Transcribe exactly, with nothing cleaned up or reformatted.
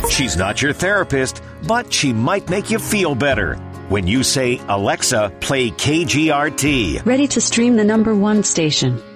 She's not your therapist, but she might make you feel better. When you say, Alexa, play K G R T. Ready to stream the number one station.